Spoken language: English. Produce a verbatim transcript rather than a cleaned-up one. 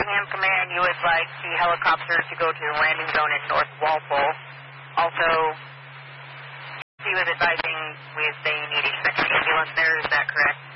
Effingham Command, you would like the helicopter to go to the landing zone in North Walpole. Also, he was advising with they need a second ambulance there, is that correct?